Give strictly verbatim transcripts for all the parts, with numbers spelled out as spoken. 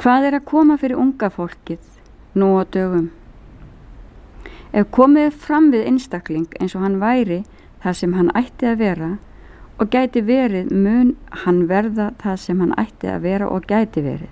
Hvað er að koma fyrir unga fólkið nú á dögum? Ef komið er fram við einstakling eins og hann væri það sem hann ætti að vera og gæti verið, mun hann verða það sem hann ætti að vera og gæti verið.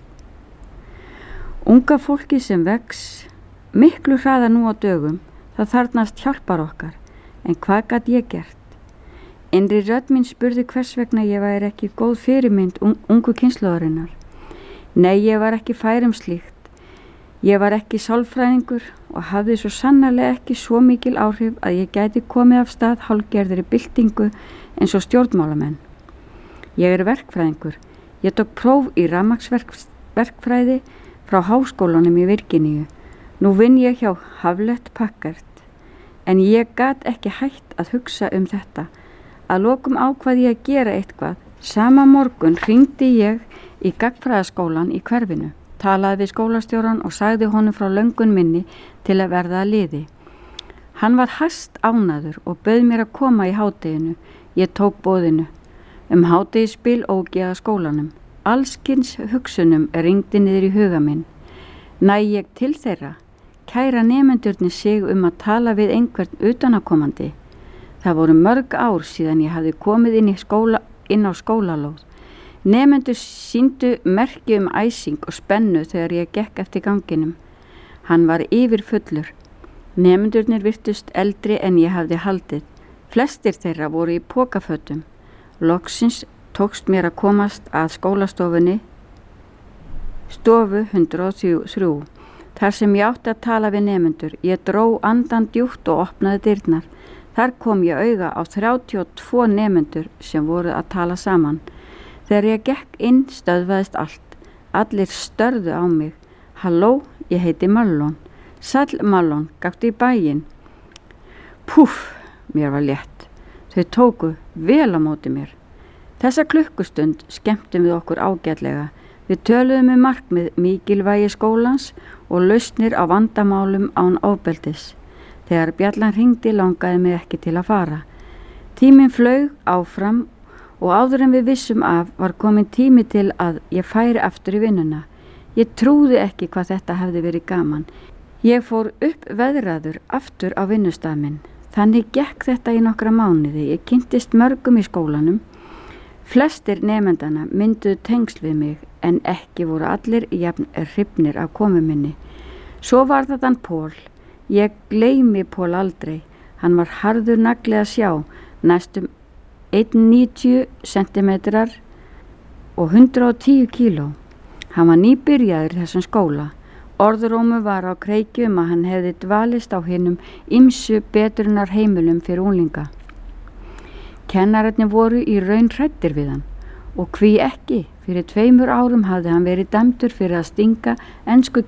Unga fólkið sem vex miklu hraða nú á dögum, það þarfnast hjálpar okkar, en hvað gat ég gert? Innri rödd mín spurði hvers vegna ég væri ekki góð fyrirmynd un ungu kynslóðarinnar. Nei, ég var ekki fær um slíkt. Ég var ekki sálfræðingur og hafði svo sannarlega ekki svo mikil áhrif að ég gæti komið af stað hálfgerðri byltingu eins og stjórnmálamenn. Ég er verkfræðingur. Ég tók próf í rafmagnsverkfræði frá háskólanum í Virginíu. Nú vinn ég hjá Hewlett Packard, en ég gat ekki hætt að hugsa um þetta. Að lokum ákvað ég að gera eitthvað. Sama morgun hringdi ég í gagnfræðaskólan í hverfinu. Talaði við skólastjóran og sagði honum frá löngun minni til að verða að liði. Hann var hæst ánæður og bauð mér að koma í hádeginu. Ég tók boðinu. Um hádegisbil ók ég að skólanum. Allskins hugsunum ringdi niður í huga minn. Næ ég til þeirra? Kæra nemendurnir sig um að tala við einhvern utanakomandi. Það voru mörg ár síðan ég hafði komið inn, í skóla, inn á skólalóð. Nemendur sýndu merki um æsing og spennu þegar ég gekk eftir ganginum. Hann var yfirfullur. Nemendurnir virtust eldri en ég hafði haldið. Flestir þeirra voru í pokafötum. Loksins tókst mér að komast að skólastofunni, stofu hundrað og þrjú, þar sem ég átti að tala við nemendur. Ég dró andan djúpt og opnaði dyrnar. Þar kom ég auga á þrjátíu og tvo nemendur sem voru að tala saman. Þegar ég gekk inn stöðvaðist allt. Allir störðu á mig. Halló, ég heiti Mallon. Sæll Mallon, gáttu í bæinn. Púff, mér var létt. Þau tóku vel á móti mér. Þessa klukkustund skemmtum við okkur ágætlega. Við töluðum um markmið mikilvægi skólans og lausnir á vandamálum án ofbeldis. Þegar bjallan hringdi langaði mig ekki til að fara. Tíminn flaug áfram og áður en við vissum af var komin tími til að ég færi aftur í vinnuna. Ég trúði ekki hvað þetta hefði verið gaman. Ég fór upp veðraður aftur á vinnustað minn. Þannig gekk þetta í nokkra mánuði. Ég kynntist mörgum í skólanum. Flestir nemendana mynduðu tengsl við mig en ekki voru allir jafn hrifnir af komu minni. Svo var það hann Pól. Ég gleymi Pól aldrei. Hann var harður nagli að sjá, næstum einn komma níutíu sentimetrar og hundrað og tíu kíló. Hann var nýbyrjaður þessum skóla. Orðrómu var á kreiki um að hann hefði dvalist á hinum ýmsu betrunar heimilum fyrir unglinga. Kennararnir voru í raun hræddir við hann og hví ekki. Fyrir tveimur árum hafði hann verið dæmdur fyrir að stinga ensku